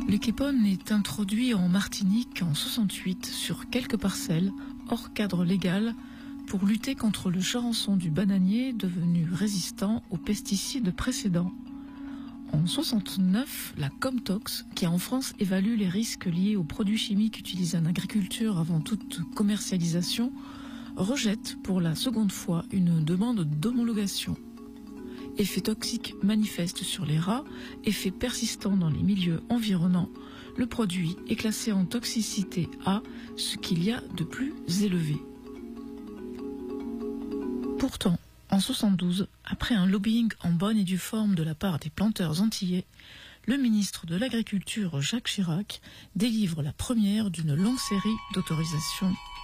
Le képone est introduit en Martinique en 68 sur quelques parcelles, hors cadre légal, pour lutter contre le charançon du bananier devenu résistant aux pesticides précédents. En 69, la Comtox, qui en France évalue les risques liés aux produits chimiques utilisés en agriculture avant toute commercialisation, rejette pour la seconde fois une demande d'homologation. Effet toxique manifeste sur les rats, effet persistant dans les milieux environnants, le produit est classé en toxicité A, ce qu'il y a de plus élevé. Pourtant, en 72, après un lobbying en bonne et due forme de la part des planteurs antillais, le ministre de l'Agriculture Jacques Chirac délivre la première d'une longue série d'autorisations